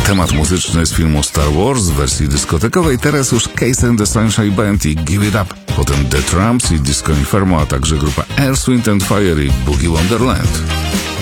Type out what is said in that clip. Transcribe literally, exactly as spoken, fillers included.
Temat muzyczny z filmu Star Wars w wersji dyskotekowej, teraz już Case and the Sunshine Band i Give It Up. Potem The Tramps i Disco Inferno, a także grupa Earth, Wind and Fire i Boogie Wonderland.